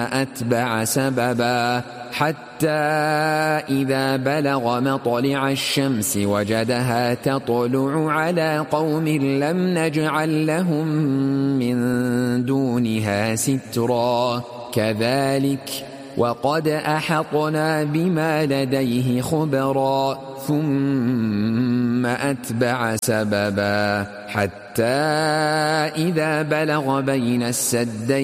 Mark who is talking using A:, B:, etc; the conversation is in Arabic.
A: أتبع سببا حتى إذا بلغ مطلع الشمس وجدها تطلع على قوم لم نجعل لهم من دونها سترا كذلك وقد أحطنا بما لديه خبرا ثم أتبع سببا حتى إذا بلغ بين السدين